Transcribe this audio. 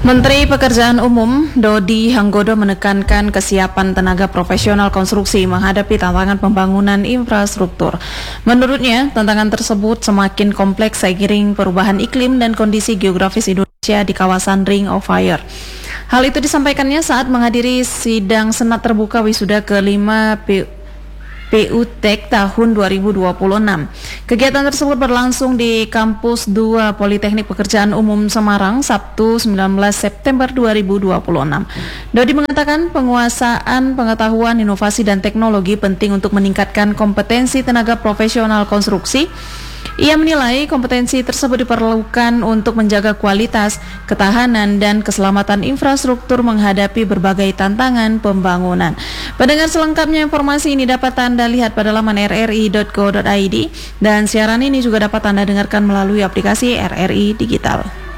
Menteri Pekerjaan Umum Dodi Hanggodo menekankan kesiapan tenaga profesional konstruksi menghadapi tantangan pembangunan infrastruktur. Menurutnya, tantangan tersebut semakin kompleks seiring perubahan iklim dan kondisi geografis Indonesia di kawasan Ring of Fire. Hal itu disampaikannya saat menghadiri sidang Senat Terbuka Wisuda ke-5 PUTEK tahun 2026. Kegiatan tersebut berlangsung di Kampus 2 Politeknik Pekerjaan Umum Semarang, Sabtu 19 September 2026. Dodi mengatakan penguasaan pengetahuan, inovasi, dan teknologi penting untuk meningkatkan kompetensi tenaga profesional konstruksi. Ia menilai kompetensi tersebut diperlukan untuk menjaga kualitas, ketahanan, dan keselamatan infrastruktur menghadapi berbagai tantangan pembangunan. Pendengar, selengkapnya informasi ini dapat Anda lihat pada laman rri.co.id dan siaran ini juga dapat Anda dengarkan melalui aplikasi RRI Digital.